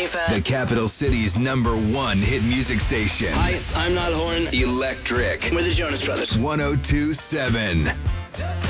FM. The capital city's #1 hit music station. Hi, I'm Niall Horan. Electric. We're the Jonas Brothers. 1027.